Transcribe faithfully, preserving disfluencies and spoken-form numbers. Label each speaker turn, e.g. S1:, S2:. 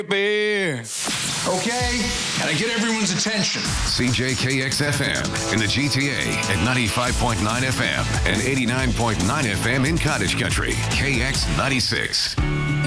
S1: beer.
S2: Okay, can I get everyone's attention?
S3: C J K X F M in the G T A at ninety-five point nine F M and eighty-nine point nine F M in Cottage Country. K X ninety-six.